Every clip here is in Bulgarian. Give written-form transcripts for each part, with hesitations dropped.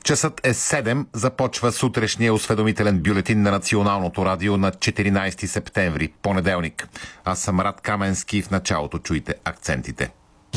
Часът е 7, започва сутрешния осведомителен бюлетин на Националното радио на 14 септември, понеделник. Аз съм Рад Каменски, в началото чуйте акцентите.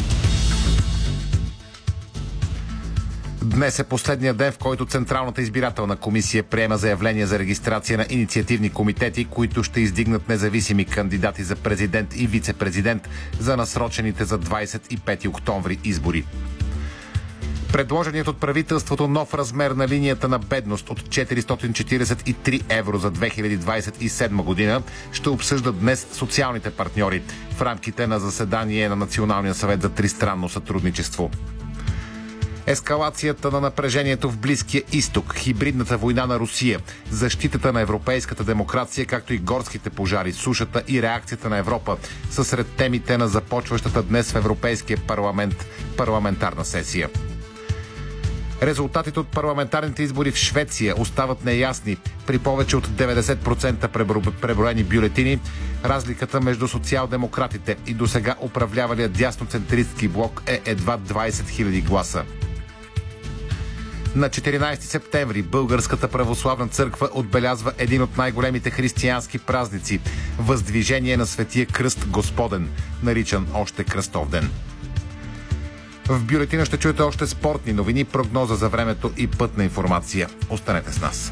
Днес е последния ден, в който Централната избирателна комисия приема заявления за регистрация на инициативни комитети, които ще издигнат независими кандидати за президент и вице-президент за насрочените за 25 октомври избори. Предложеният от правителството нов размер на линията на бедност от 443 евро за 2027 година ще обсъждат днес социалните партньори в рамките на заседание на Националния съвет за тристранно сътрудничество. Ескалацията на напрежението в Близкия изток, хибридната война на Русия, защитата на европейската демокрация, както и горските пожари, сушата и реакцията на Европа са сред темите на започващата днес в Европейския парламент парламентарна сесия. Резултатите от парламентарните избори в Швеция остават неясни. При повече от 90% преброени бюлетини, разликата между социал-демократите и досега управлявалия дясноцентристски блок е едва 20 000 гласа. На 14 септември Българската православна църква отбелязва един от най-големите християнски празници – Въздвижение на Светия Кръст Господен, наричан още Кръстов ден. В бюлетина ще чуете още спортни новини, прогноза за времето и пътна информация. Останете с нас.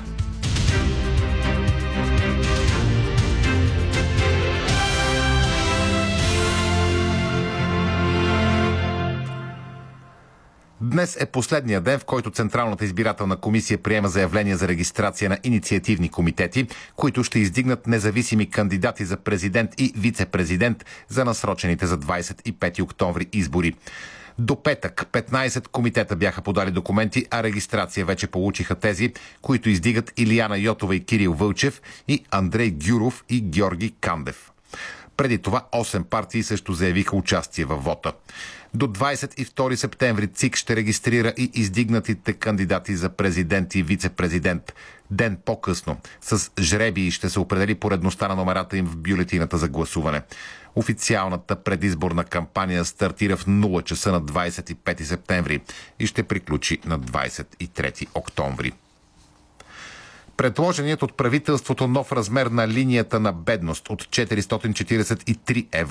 Днес е последния ден, в който Централната избирателна комисия приема заявления за регистрация на инициативни комитети, които ще издигнат независими кандидати за президент и вице-президент за насрочените за 25 октомври избори. До петък 15 комитета бяха подали документи, а регистрация вече получиха тези, които издигат Илияна Йотова и Кирил Вълчев и Андрей Гюров и Георги Кандев. Преди това 8 партии също заявиха участие във вота. До 22 септември ЦИК ще регистрира и издигнатите кандидати за президент и вице-президент. Ден по-късно с жребии ще се определи поредността на номерата им в бюлетината за гласуване. Официалната предизборна кампания стартира в 0 часа на 25 септември и ще приключи на 23 октомври. Предложеният от правителството нов размер на линията на бедност от 443 евро